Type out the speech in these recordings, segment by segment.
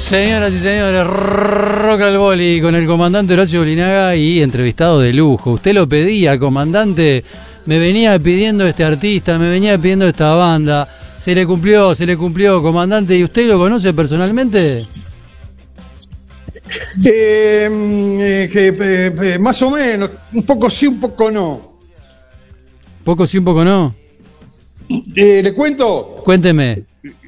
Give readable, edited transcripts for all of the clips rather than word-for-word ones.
Señoras y señores, Rock al Boli con el comandante Horacio Bolinaga y entrevistado de lujo. Usted lo pedía, comandante, me venía pidiendo este artista, me venía pidiendo esta banda. Se le cumplió, comandante. ¿Y usted lo conoce personalmente? Más o menos, un poco sí, un poco no. ¿Poco sí, un poco no? ¿Le cuento? Cuénteme.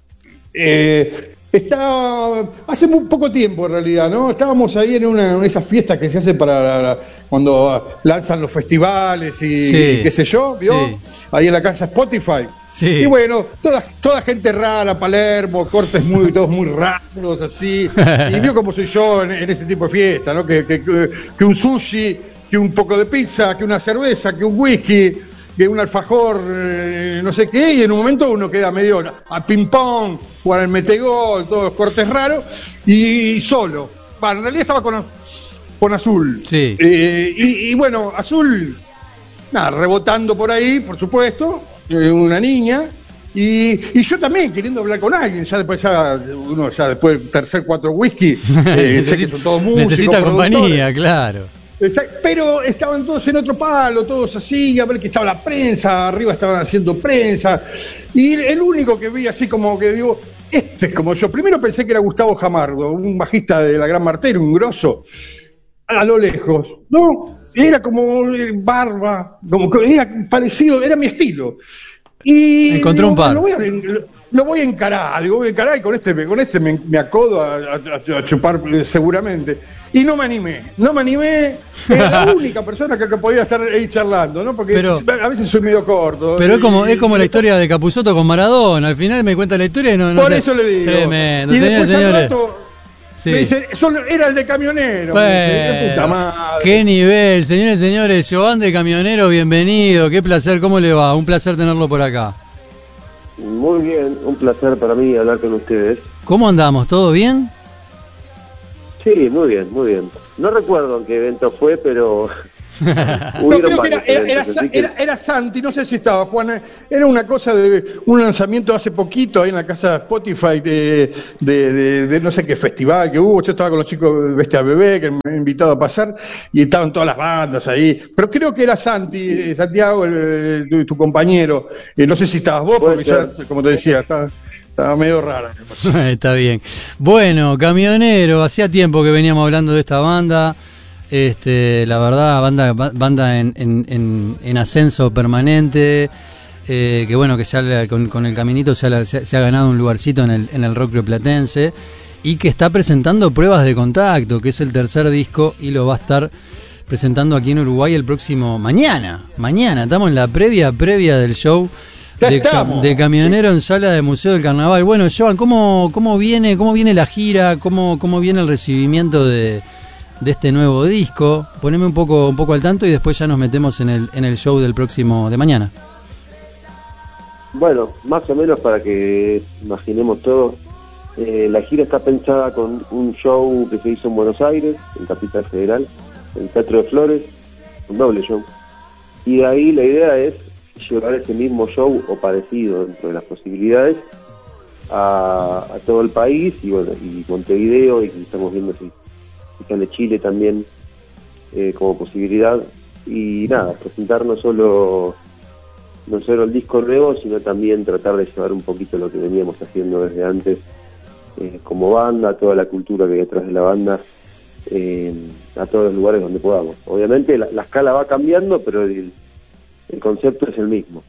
Hace muy poco tiempo en realidad, ¿no? Estábamos ahí en una de esas fiestas que se hace para cuando lanzan los festivales y, sí, y qué sé yo, ¿vio? Sí. Ahí en la casa Spotify. Sí. Y bueno, toda gente rara, Palermo, cortes todos muy raros, así. Y vio cómo soy yo en ese tipo de fiesta, ¿no? Que un sushi, que un poco de pizza, que una cerveza, que un whisky, que un alfajor, no sé qué, y en un momento uno queda medio a ping-pong, jugar al metegol, todos los cortes raros, y solo. Bueno, en realidad estaba con Azul. Sí. Y bueno, Azul, nada, rebotando por ahí, por supuesto, una niña, y yo también queriendo hablar con alguien, después del tercer 4 whisky, sé que son todos músicos. Necesita compañía, claro. Exacto, pero estaban todos en otro palo, todos así, a ver que estaba la prensa, arriba estaban haciendo prensa, y el único que vi así como que digo, este es como yo, primero pensé que era Gustavo Jamardo, un bajista de la Gran Martero, un grosso, a lo lejos, ¿no? Era como barba, como que era parecido, era mi estilo. Y encontré un par. Lo voy a encarar, y con este me acodo a chupar seguramente. Y no me animé, era la única persona que podía estar ahí charlando, ¿no? Porque a veces soy medio corto. Pero es como la historia de Capusotto con Maradona, al final me cuenta la historia y no por eso le digo. Tremendo, y después al rato sí. Me dice, era el de camionero. Qué puta madre. Qué nivel, señores y señores, Joan de Camionero, bienvenido, qué placer, ¿cómo le va? Un placer tenerlo por acá. Muy bien, un placer para mí hablar con ustedes. ¿Cómo andamos? ¿Todo bien? Sí, muy bien, muy bien. No recuerdo en qué evento fue, pero... No, creo que era Santi, no sé si estaba, Juan. Era una cosa de un lanzamiento hace poquito ahí en la casa de Spotify de no sé qué festival que hubo. Yo estaba con los chicos de Bestia Bebé que me han invitado a pasar y estaban todas las bandas ahí. Pero creo que era Santi, Santiago, tu compañero. No sé si estabas vos, porque ya, como te decía, estaba medio rara. Está bien. Bueno, Camionero, hacía tiempo que veníamos hablando de esta banda. La verdad, banda en ascenso permanente, que bueno, que con el caminito se ha ganado un lugarcito en el rock rioplatense, y que está presentando Pruebas de Contacto, que es el tercer disco, y lo va a estar presentando aquí en Uruguay el próximo mañana, estamos en la previa del show de Camionero en Sala de Museo del Carnaval. Bueno, Joan, ¿cómo viene la gira? ¿Cómo viene el recibimiento de este nuevo disco? Poneme un poco al tanto y después ya nos metemos en el show del próximo de mañana. Bueno, más o menos para que imaginemos todo, la gira está pensada con un show que se hizo en Buenos Aires, en Capital Federal, en el Teatro de Flores, un doble show. Y de ahí la idea es llevar ese mismo show o parecido dentro de las posibilidades a todo el país, y bueno, y Montevideo, y estamos viendo si de Chile también como posibilidad, y nada, presentar no solo el disco nuevo, sino también tratar de llevar un poquito lo que veníamos haciendo desde antes como banda, toda la cultura que hay detrás de la banda, a todos los lugares donde podamos. Obviamente la escala va cambiando, pero el concepto es el mismo.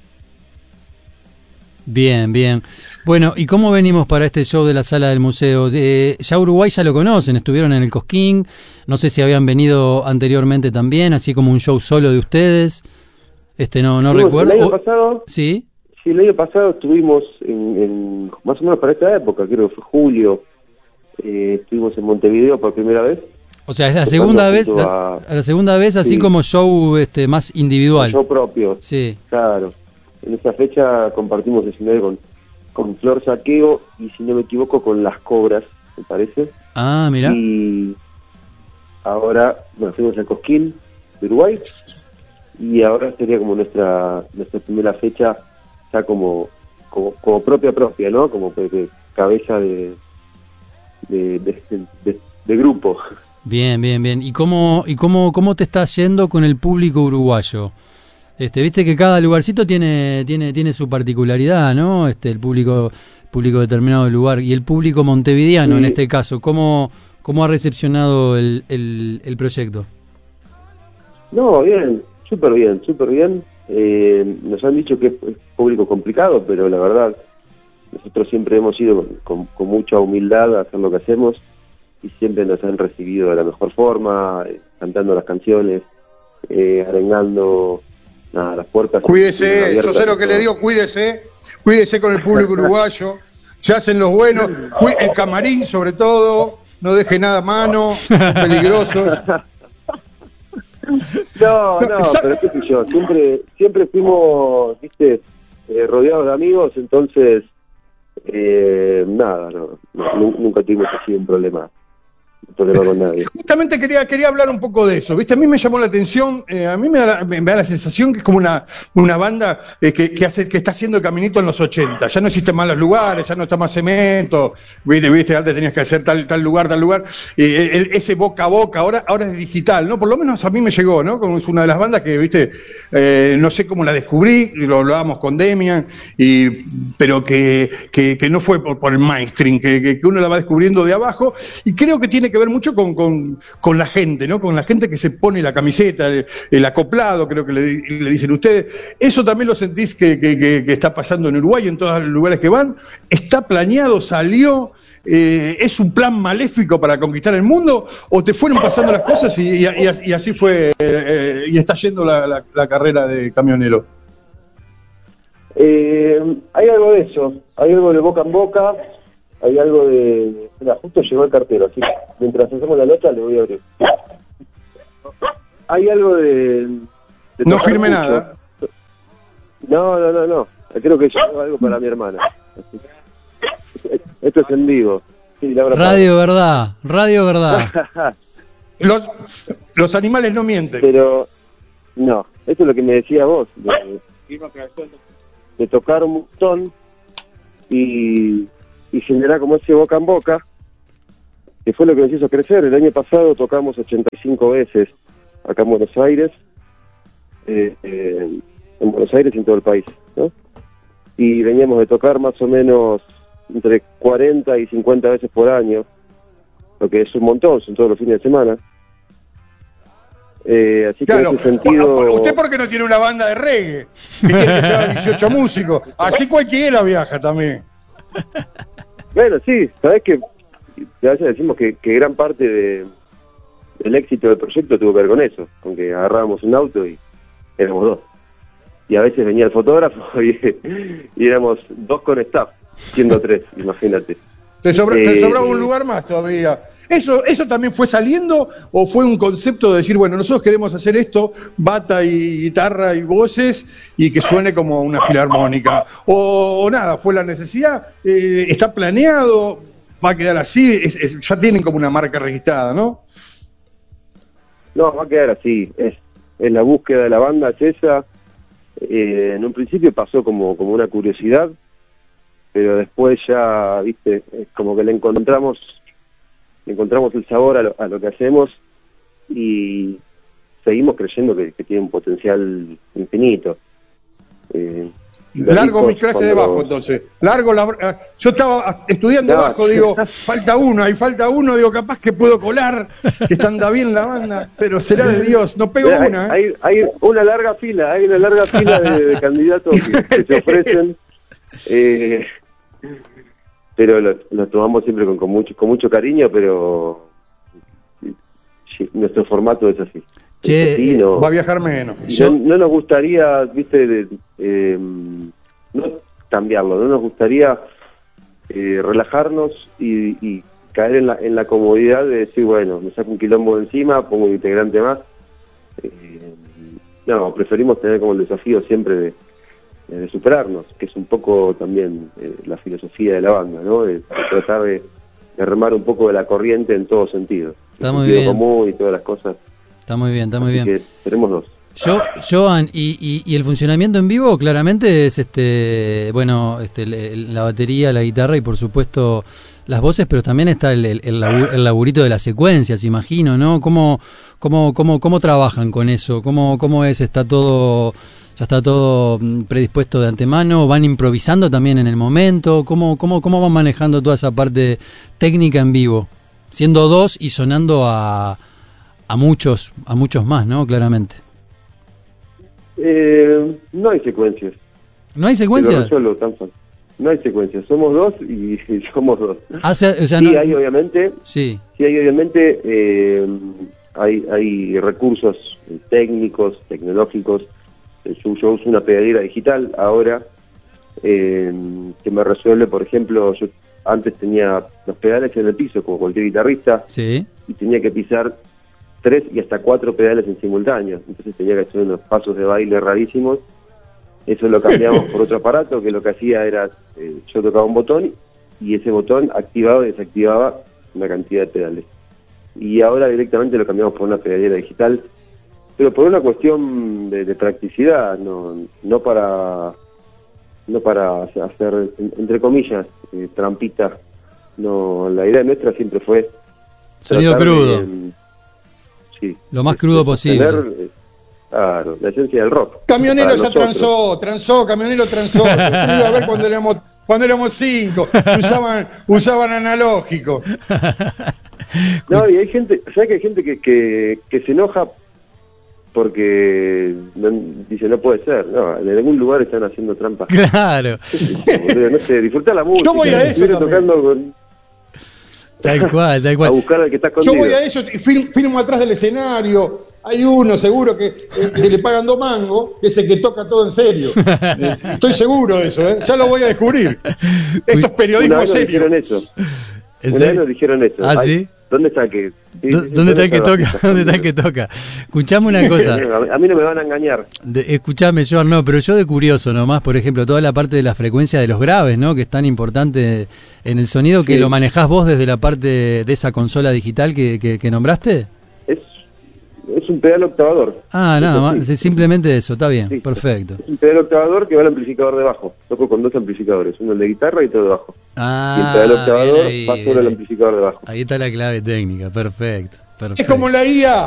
Bien. Bueno, ¿y cómo venimos para este show de la Sala del Museo? Ya Uruguay ya lo conocen, estuvieron en el Cosquín, no sé si habían venido anteriormente también, así como un show solo de ustedes, no recuerdo. El año pasado, ¿sí? Sí, el año pasado estuvimos en más o menos para esta época, creo que fue julio, estuvimos en Montevideo por primera vez. O sea, es la segunda vez así, sí, como show más individual. Show propio, sí. Claro. En esa fecha compartimos escenario con Flor Saqueo y, si no me equivoco, con Las Cobras, me parece. Ah, mira. Y ahora, bueno, fuimos al Cosquín de Uruguay, y ahora sería como nuestra primera fecha ya como propia, ¿no? Como cabeza de de grupo. Bien, bien, bien. ¿Y cómo te estás yendo con el público uruguayo? Viste que cada lugarcito tiene su particularidad, ¿no? El público de determinado lugar. Y el público montevideano, en este caso, ¿cómo ha recepcionado el proyecto? No, bien, súper bien, súper bien. Nos han dicho que es público complicado, pero la verdad, nosotros siempre hemos ido con mucha humildad a hacer lo que hacemos y siempre nos han recibido de la mejor forma, cantando las canciones, arengando las puertas. Cuídese, yo sé lo que le digo, cuídese con el público uruguayo, se hacen los buenos, el camarín sobre todo, no deje nada a mano, peligrosos. No, pero qué sé yo, siempre fuimos, viste, rodeados de amigos, entonces, nada, nunca tuvimos así un problema con nadie. Justamente quería hablar un poco de eso, ¿viste? A mí me llamó la atención, a mí me da la sensación que es como una banda que está haciendo el caminito en los 80, ya no existen más los lugares, ya no está más cemento, ¿viste? Antes tenías que hacer tal lugar, ese boca a boca, ahora es digital, ¿no? Por lo menos a mí me llegó, ¿no? Como es una de las bandas que, ¿viste? No sé cómo la descubrí, lo hablábamos con Demian, pero que no fue por el mainstream, que uno la va descubriendo de abajo, y creo que tiene que ver mucho con la gente, ¿no? Con la gente que se pone la camiseta, el acoplado, creo que le dicen ustedes. ¿Eso también lo sentís que está pasando en Uruguay, en todos los lugares que van? ¿Está planeado, salió? ¿Es un plan maléfico para conquistar el mundo? ¿O te fueron pasando las cosas y así fue, y está yendo la carrera de camionero? Hay algo de eso, hay algo de boca en boca. Hay algo de... Mira, justo llegó el cartero, así que mientras hacemos la nota le voy a abrir. Hay algo de no firme mucho. Nada. No. Creo que llegó algo para mi hermana. Esto es en vivo. Sí, Radio Verdad. Los animales no mienten. Pero, no, esto es lo que me decía vos. De tocar un montón y generar como ese boca en boca, que fue lo que nos hizo crecer. El año pasado tocamos 85 veces acá en Buenos Aires, en Buenos Aires y en todo el país, ¿no? Y veníamos de tocar más o menos entre 40 y 50 veces por año, lo que es un montón, son todos los fines de semana. Así claro, que en ese sentido... ¿Usted por qué no tiene una banda de reggae? Que tiene que llevar 18 músicos. Así cualquiera viaja también. Bueno, sí, sabes que a veces decimos que gran parte del éxito del proyecto tuvo que ver con eso, con que agarrábamos un auto y éramos dos. Y a veces venía el fotógrafo y éramos dos con staff, siendo tres, imagínate. Te sobraba un lugar más todavía. ¿Eso también fue saliendo o fue un concepto de decir, bueno, nosotros queremos hacer esto, bata y guitarra y voces, y que suene como una filarmónica? O nada, fue la necesidad, está planeado, va a quedar así, ya tienen como una marca registrada, ¿no? No, va a quedar así, es la búsqueda de la banda, es esa. En un principio pasó como una curiosidad, pero después ya, viste, es como que le encontramos el sabor a lo que hacemos y seguimos creyendo que tiene un potencial infinito. Largo mis clases de bajo, entonces. Yo estaba estudiando bajo, digo, falta uno, digo, capaz que puedo colar, que anda bien la banda, pero será de Dios, no pego una. Hay una larga fila, de candidatos que se ofrecen. Pero lo tomamos siempre con mucho cariño, pero nuestro formato es así. Che, no, va a viajar menos. No nos gustaría, viste, no cambiarlo, no nos gustaría relajarnos y caer en la comodidad de decir, bueno, me saco un quilombo de encima, pongo un integrante más. No, preferimos tener como el desafío siempre de superarnos, que es un poco también la filosofía de la banda, ¿no? De tratar de remar un poco de la corriente en todo sentido. Está muy bien. Común y todas las cosas. Está muy bien, Que tenemos dos. Joan, y el funcionamiento en vivo claramente es la batería, la guitarra y por supuesto las voces, pero también está el laburito de las secuencias, imagino, ¿no? ¿Cómo trabajan con eso? ¿Cómo es? ¿Está todo, ya está todo predispuesto de antemano? ¿Van improvisando también en el momento? ¿Cómo van manejando toda esa parte técnica en vivo? Siendo dos y sonando a muchos más, ¿no? Claramente. No hay secuencias. ¿No hay secuencias? No hay secuencias. Somos dos y somos dos. Sí, hay obviamente. Sí. Sí, hay obviamente. Hay recursos técnicos, tecnológicos. Yo uso una pedalera digital ahora que me resuelve, por ejemplo, yo antes tenía los pedales en el piso como cualquier guitarrista. Sí. Y tenía que pisar 3 y hasta 4 pedales en simultáneo, entonces tenía que hacer unos pasos de baile rarísimos. Eso lo cambiamos por otro aparato que lo que hacía era, yo tocaba un botón y ese botón activaba y desactivaba una cantidad de pedales. Y ahora directamente lo cambiamos por una pedalera digital, pero por una cuestión de practicidad, no para hacer, entre comillas, trampita. No, la idea nuestra siempre fue sonido crudo. Sí, lo más crudo posible. Claro, la esencia del rock. Camionero ya transó, Camionero transó. Yo lo iba a ver cuando éramos 5, usaban analógico. No, y hay gente, ¿sabes que hay gente que se enoja porque dice no puede ser? No, en algún lugar están haciendo trampas. Claro. No sé, disfrutar la música. Yo voy a eso tocando con... Tal cual. A buscar al que está escondido. Yo voy a eso y filmo atrás del escenario. Hay uno seguro que le pagan 2 mangos, que es el que toca todo en serio. Estoy seguro de eso, ya lo voy a descubrir. Esto es periodismo serio. Una vez nos dijeron eso. ¿Ah, sí? ¿Dónde está el que? ¿Dónde está el que toca? ¿Dónde está el que toca? Escuchame una cosa. A mí no me van a engañar. Escuchame, Joan, no, pero yo de curioso nomás, por ejemplo, toda la parte de la frecuencia de los graves, ¿no? Que es tan importante en el sonido, que lo manejás vos desde la parte de esa consola digital que nombraste. Es un pedal octavador. Nada más, simplemente eso, está bien, perfecto. Es un pedal octavador que va al amplificador de bajo. Toco con 2 amplificadores, uno el de guitarra y otro de bajo. Y el pedal octavador va solo al amplificador de bajo. Ahí está la clave técnica, perfecto. Es como la IA.